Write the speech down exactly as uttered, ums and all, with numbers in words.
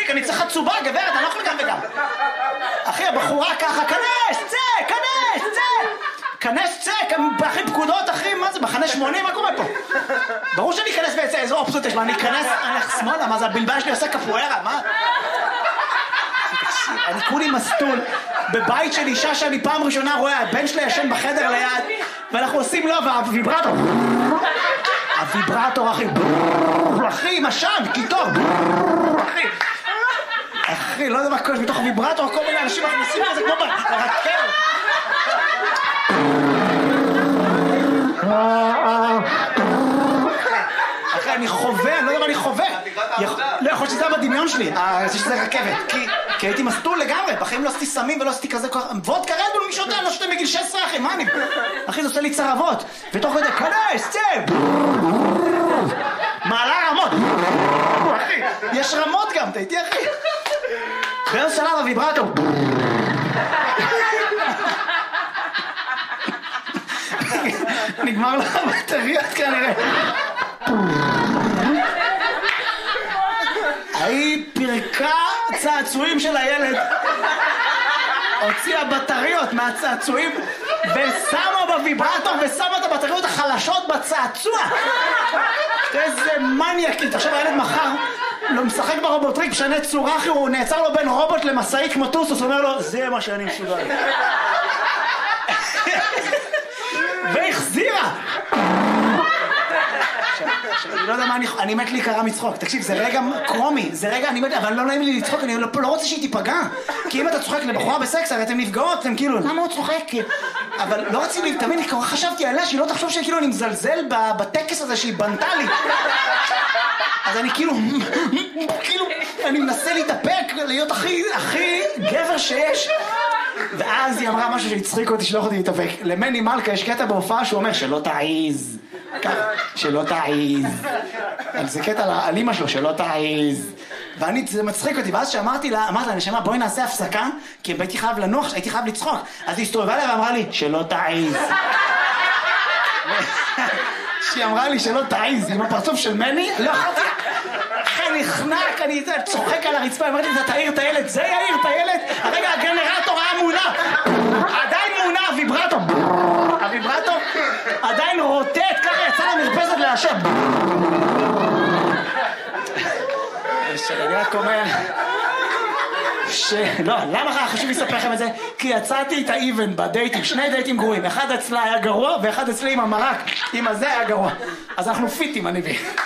מצחיק, אני צריך חצובה, גברת, אני לא יכול גם וגם. אחי, הבחורה ככה, כנס, צא, כנס, צא! כנס, צא, אחי, פקודות, אחי, מה זה, מחנה שמונים, מה קורה פה? ברור שאני אכנס ויצא, איזו אופציות יש לו, אני אכנס, אני הולך שמאלה, מה זה, הבלבן שלי עושה קפוארה, מה? אני כולי מסטול בבית של אישה שאני פעם ראשונה רואה, הבן שלי ישן בחדר ליד ואנחנו עושים לו, והוויברטור הוויברטור, אחי אחי, משן, קיטור אחי אחי, לא יודע מה קורה, בתוך הוויברטור כל מיני אנשים מכניסים לזה כמו ברקל אחי, אני חווה, אני לא יודע מה אני חווה לא יכול שזה בדמיון שלי, שזה רכבת כי הייתי מסטול לגמרי, בחיים לא עשיתי סמים ולא עשיתי כזה כוח וודקה רדבול, מי שותה, לא שותה מגיל שש עשרה אחי, מה אני? אחי, זה עושה לי צרבות ותוך כדי, כנס, צא מעלה רמות אחי, יש רמות גם, אתה איתי אחי באיזה שלב הוויברטור נגמר לך בטריות כנראה היא פרקה צעצועים של הילד הוציאה בטריות מהצעצועים ושמה בוויברטור ושמה את הבטריות החלשות בצעצוע איזה מניאקית עכשיו הילד מחר לא משחק ברובוטריק משנה צורה אחי הוא נעצר לו בין רובוט למסעית כמו טוסוס אומר לו זה מה שאני מסוגל והחזירה אני לא יודע מה אני... אני מת לי קרה מצחוק. תקשיב, זה רגע קרומי, זה רגע, אני מת... אבל לא נעים לי לצחוק, אני לא רוצה שהיא תיפגע. כי אם אתה צוחק לבחורה בסקס, הרי אתם נפגעות, אתם כאילו, למה הוא צוחק? אבל לא רציתי, תמיד, כבר חשבתי עליה, שהיא לא תחשוב שכאילו אני מזלזל בטקס הזה שהיא בנתה לי. אז אני כאילו, כאילו, אני מנסה להתאפק, להיות הכי, הכי גבר שיש. ואז היא אמרה משהו שהצחיק אותי שלא יכולתי להתאפק. למני מלכה יש קטע בהופעה שהוא אומר שלא תעיז. שלא תעיז. זה קטע על אמא שלו, שלא תעיז. ואני, זה מצחיק אותי, ואז שאמרתי לה, אמרתי לה, נשמה, בואי נעשה הפסקה, כי הייתי חייב לנוח, הייתי חייב לצחוק. אז היא הסתובבה לה ואמרה לי, שלא תעיז. שהיא אמרה לי שלא תעיז, עם הפרצוף של מני, לא יכולתי. אחרי נחנק, אני צוחק על הרצפה, אמרתי, אתה תעיר את הילד, זה יעיר את הילד. הרגע הגנרטור היה מונע. עדיין מונע, הוויברטור. הוויברטור עדיין רוטט, ככה יצא למרפסת להשב. אני רק אומר ש... לא, למה חשוב לספר לכם את זה? כי יצאתי איתה איבן בדייטים, שני דייטים גרועים. אחד אצלה היה גרוע ואחד אצלי עם המרק, עם הזה היה גרוע. אז אנחנו פיטים, אני בי.